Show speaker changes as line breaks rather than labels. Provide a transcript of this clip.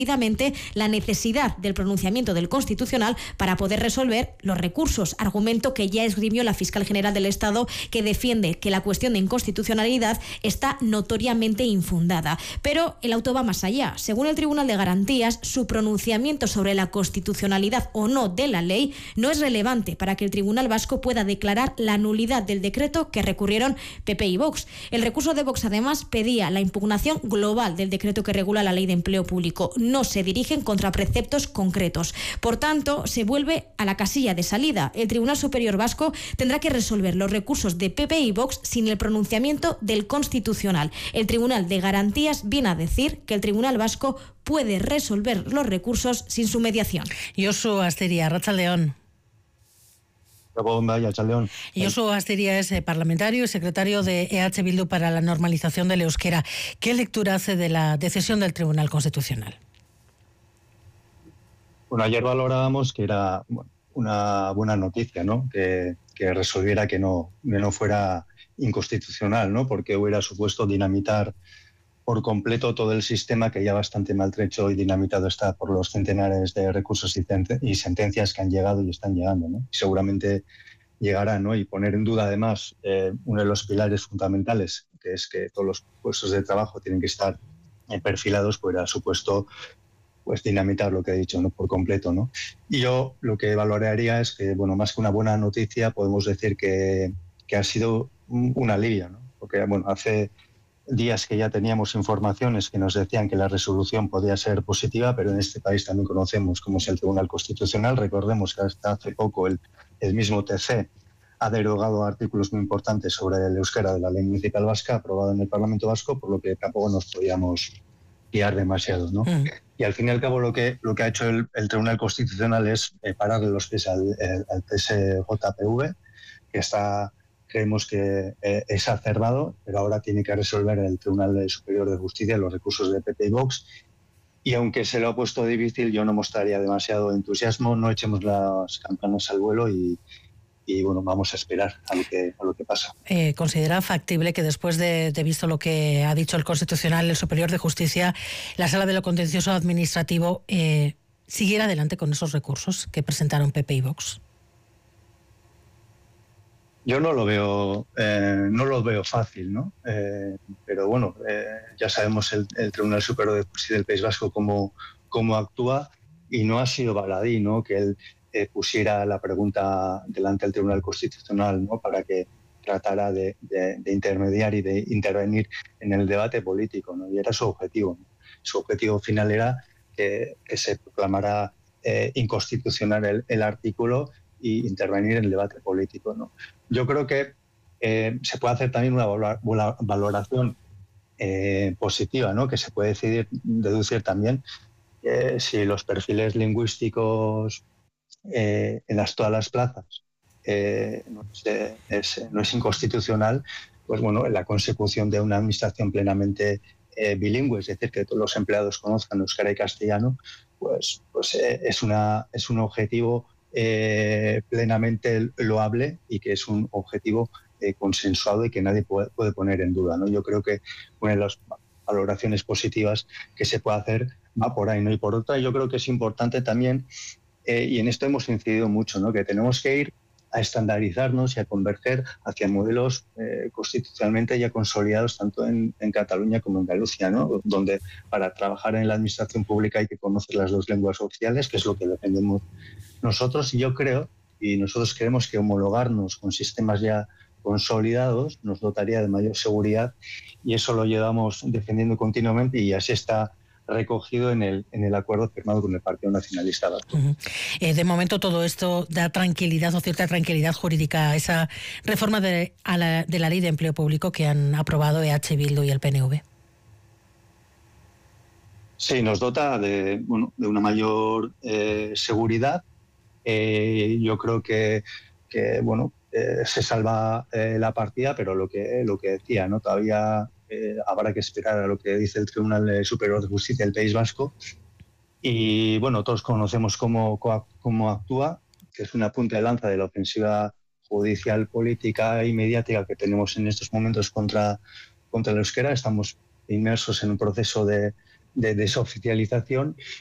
la necesidad del pronunciamiento del Constitucional para poder resolver los recursos, argumento que ya esgrimió la fiscal general del Estado, que defiende que la cuestión de inconstitucionalidad está notoriamente infundada. Pero el auto va más allá. Según el Tribunal de Garantías, su pronunciamiento sobre la constitucionalidad o no de la ley no es relevante para que el Tribunal Vasco pueda declarar la nulidad del decreto que recurrieron PP y Vox. El recurso de Vox, además, pedía la impugnación global del decreto que regula la ley de empleo público. No se dirigen contra preceptos concretos. Por tanto, se vuelve a la casilla de salida. El Tribunal Superior Vasco tendrá que resolver los recursos de PP y Vox sin el pronunciamiento del Constitucional. El Tribunal de Garantías viene a decir que el Tribunal Vasco puede resolver los recursos sin su mediación.
Josu Asteria, Arratsaldeon. Josu Asteria es parlamentario y secretario de EH Bildu para la normalización del euskera. ¿Qué lectura hace de la decisión del Tribunal Constitucional?
Bueno, ayer valorábamos que era una buena noticia, ¿no? Que resolviera que no fuera inconstitucional, ¿no? Porque hubiera supuesto dinamitar por completo todo el sistema, que ya bastante maltrecho y dinamitado está por los centenares de recursos y sentencias que han llegado y están llegando, ¿no? Y seguramente llegarán, ¿no? Y poner en duda, además, uno de los pilares fundamentales, que es que todos los puestos de trabajo tienen que estar perfilados, pues era supuesto dinamitar lo que he dicho, ¿no? Por completo, ¿no? Y yo lo que valoraría es que, bueno, más que una buena noticia, podemos decir que ha sido un alivio, ¿no? Porque, bueno, hace días que ya teníamos informaciones que nos decían que la resolución podía ser positiva, pero en este país también conocemos cómo es el Tribunal Constitucional. Recordemos que hasta hace poco el mismo TC ha derogado artículos muy importantes sobre el euskera de la Ley Municipal Vasca, aprobado en el Parlamento Vasco, por lo que tampoco nos podíamos guiar demasiado, ¿no? Y al fin y al cabo lo que ha hecho el Tribunal Constitucional es pararle los pies al TSJPV, que creemos que es acertado, pero ahora tiene que resolver el Tribunal Superior de Justicia los recursos de PP y Vox. Y aunque se lo ha puesto difícil, yo no mostraría demasiado entusiasmo, no echemos las campanas al vuelo y bueno, vamos a esperar a lo que pasa.
¿Considera factible que después de visto lo que ha dicho el Constitucional, el Superior de Justicia, la Sala de lo Contencioso Administrativo siguiera adelante con esos recursos que presentaron PP y Vox?
Yo no lo veo fácil, ¿no? Pero bueno, ya sabemos el Tribunal Superior de Justicia del País Vasco cómo actúa, y no ha sido baladí, ¿no? Que él pusiera la pregunta delante del Tribunal Constitucional, ¿no? Para que tratara de intermediar y de intervenir en el debate político, ¿no? Y era su objetivo, ¿no? Su objetivo final era que se proclamara inconstitucional el artículo y intervenir en el debate político, ¿no? Yo creo que se puede hacer también una valoración positiva, ¿no? Que se puede deducir también si los perfiles lingüísticos en todas las plazas no es inconstitucional, pues bueno, la consecución de una administración plenamente bilingüe, es decir, que todos los empleados conozcan euskera y castellano, pues es un objetivo plenamente loable, y que es un objetivo consensuado y que nadie puede poner en duda, ¿no? Yo creo que una de las valoraciones positivas que se puede hacer va por ahí, ¿no? Y por otra, yo creo que es importante también, y en esto hemos incidido mucho, ¿no? Que tenemos que ir a estandarizarnos y a converger hacia modelos constitucionalmente ya consolidados tanto en Cataluña como en Galicia, ¿no? Donde para trabajar en la administración pública hay que conocer las dos lenguas oficiales, que es lo que defendemos nosotros, y yo creo, y nosotros creemos, que homologarnos con sistemas ya consolidados nos dotaría de mayor seguridad, y eso lo llevamos defendiendo continuamente, y así está recogido en el acuerdo firmado con el Partido Nacionalista Vasco.
De momento todo esto da tranquilidad o cierta tranquilidad jurídica a esa reforma de la Ley de Empleo Público que han aprobado EH Bildu y el PNV.
Sí, nos dota de una mayor seguridad. Yo creo que se salva la partida, pero lo que decía, ¿no? Todavía habrá que esperar a lo que dice el Tribunal Superior de Justicia del País Vasco. Y bueno, todos conocemos cómo actúa, que es una punta de lanza de la ofensiva judicial, política y mediática que tenemos en estos momentos contra el euskera. Estamos inmersos en un proceso de de desoficialización